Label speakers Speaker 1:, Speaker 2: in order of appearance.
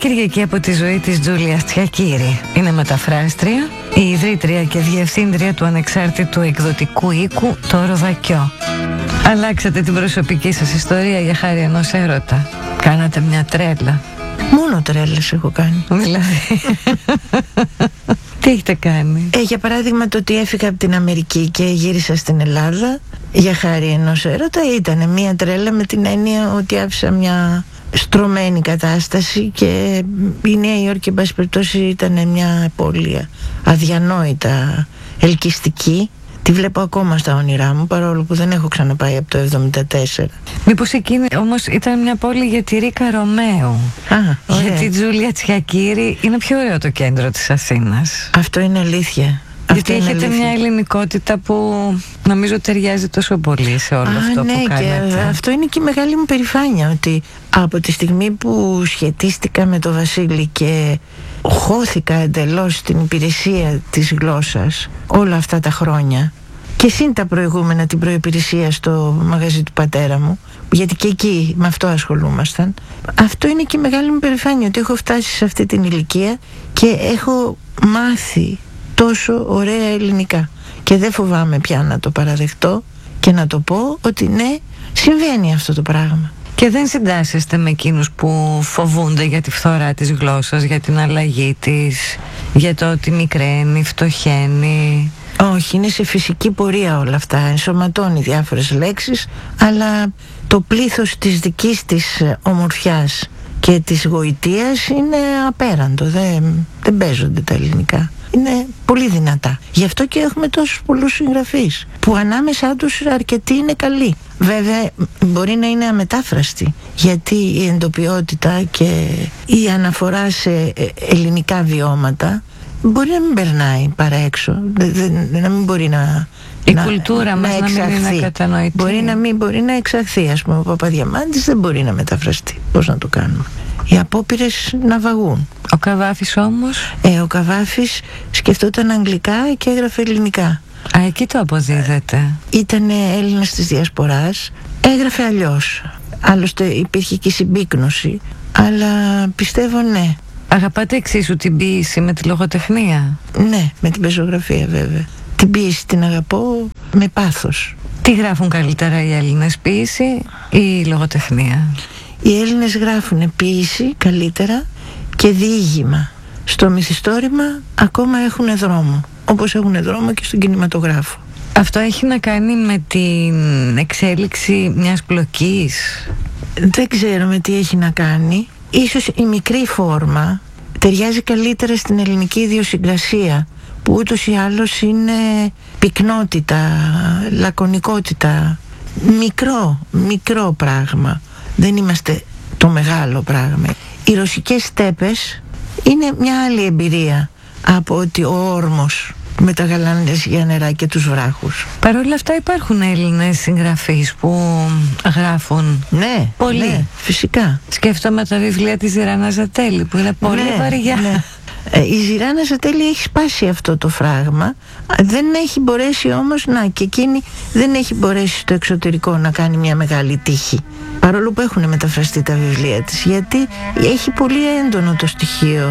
Speaker 1: Κυριακή από τη ζωή της Τζούλια Τσιακίρη. Είναι μεταφράστρια, η ιδρύτρια και διευθύντρια του ανεξάρτητου εκδοτικού οίκου Το Ροδακιό. Αλλάξατε την προσωπική σας ιστορία για χάρη ενός έρωτα. Κάνατε μια τρέλα.
Speaker 2: Μόνο τρέλες έχω κάνει.
Speaker 1: Δηλαδή τι έχετε κάνει?
Speaker 2: Για παράδειγμα, το ότι έφυγα από την Αμερική και γύρισα στην Ελλάδα για χάρη ενός έρωτα ήταν μια τρέλα, με την έννοια ότι άφησα μια στρωμένη κατάσταση και η Νέα Υόρκη, εν πάση περιπτώσει, ήταν μια πόλη αδιανόητα ελκυστική. Τη βλέπω ακόμα στα όνειρά μου, παρόλο που δεν έχω ξαναπάει από το 1974.
Speaker 1: Μήπως εκείνη όμως ήταν μια πόλη για τη Ρίκα Ρωμαίου? Για τη Τζούλια Τσιακίρη είναι πιο ωραίο το κέντρο της Αθήνας.
Speaker 2: Αυτό είναι αλήθεια.
Speaker 1: Γιατί έχετε μια ελληνικότητα που νομίζω ταιριάζει τόσο πολύ σε όλο αυτό που κάνετε.
Speaker 2: Και αυτό είναι και η μεγάλη μου περηφάνεια, ότι από τη στιγμή που σχετίστηκα με το Βασίλη και χώθηκα εντελώς στην υπηρεσία της γλώσσας όλα αυτά τα χρόνια, και συν τα προηγούμενα, την προϋπηρεσία στο μαγαζί του πατέρα μου, γιατί και εκεί με αυτό ασχολούμασταν. Αυτό είναι και η μεγάλη μου περηφάνεια, ότι έχω φτάσει σε αυτή την ηλικία και έχω μάθει τόσο ωραία ελληνικά. Και δεν φοβάμαι πια να το παραδεχτώ και να το πω ότι ναι, συμβαίνει αυτό το πράγμα.
Speaker 1: Και δεν συντάσσεστε με εκείνους που φοβούνται για τη φθορά της γλώσσας, για την αλλαγή της, για το ότι μικραίνει, φτωχαίνει?
Speaker 2: Όχι, είναι σε φυσική πορεία όλα αυτά. Ενσωματώνει διάφορες λέξεις, αλλά το πλήθος της δικής της ομορφιάς και της γοητείας είναι απέραντο. Δεν παίζονται τα ελληνικά. Είναι πολύ δυνατά. Γι' αυτό και έχουμε τόσους πολλούς συγγραφείς, που ανάμεσά τους αρκετοί είναι καλοί. Βέβαια μπορεί να είναι αμετάφραστοι, γιατί η εντοπιότητα και η αναφορά σε ελληνικά βιώματα μπορεί να μην περνάει παρά έξω, να μην μπορεί
Speaker 1: η κουλτούρα μας να μην είναι κατανοητή.
Speaker 2: Μπορεί να εξαχθεί. Ας πούμε, ο Παπαδιαμάντης δεν μπορεί να μεταφραστεί. Πώς να το κάνουμε? Οι απόπειρες να βαγούν.
Speaker 1: Ο Καβάφης όμως?
Speaker 2: Ο Καβάφης σκεφτόταν αγγλικά και έγραφε ελληνικά.
Speaker 1: Εκεί το αποδίδεται.
Speaker 2: Ήταν Έλληνας της Διασποράς, έγραφε αλλιώς. Άλλωστε υπήρχε και συμπίκνωση, αλλά πιστεύω ναι.
Speaker 1: Αγαπάτε εξίσου την ποίηση με τη λογοτεχνία?
Speaker 2: Ναι, με την πεζογραφία βέβαια. Την ποίηση την αγαπώ με πάθος.
Speaker 1: Τι γράφουν καλύτερα οι Έλληνες, ποίηση ή η λογοτεχνία?
Speaker 2: Οι Έλληνες γράφουν ποίηση καλύτερα και διήγημα. Στο μυθιστόρημα ακόμα έχουν δρόμο, όπως έχουν δρόμο και στον κινηματογράφο.
Speaker 1: Αυτό έχει να κάνει με την εξέλιξη μιας πλοκής?
Speaker 2: Δεν ξέρω με τι έχει να κάνει. Ίσως η μικρή φόρμα ταιριάζει καλύτερα στην ελληνική ιδιοσυγκρασία, που ούτως ή άλλως είναι πυκνότητα, λακωνικότητα. Μικρό πράγμα. Δεν είμαστε το μεγάλο πράγμα. Οι ρωσικές στέπες είναι μια άλλη εμπειρία από ότι ο όρμος με τα γαλανέζια νερά και τους βράχους.
Speaker 1: Παρ' όλα αυτά υπάρχουν Έλληνες συγγραφείς που γράφουν.
Speaker 2: Ναι,
Speaker 1: πολύ.
Speaker 2: Ναι, φυσικά.
Speaker 1: Σκέφτομαι τα βιβλία της Ζηράνα Ζατέλη, που είναι πολύ βαριά.
Speaker 2: Ναι. Η Ζηράνα Ζατέλη έχει σπάσει αυτό το φράγμα. Δεν έχει μπορέσει όμως και εκείνη δεν έχει μπορέσει στο εξωτερικό να κάνει μια μεγάλη τύχη, παρόλο που έχουν μεταφραστεί τα βιβλία της, γιατί έχει πολύ έντονο το στοιχείο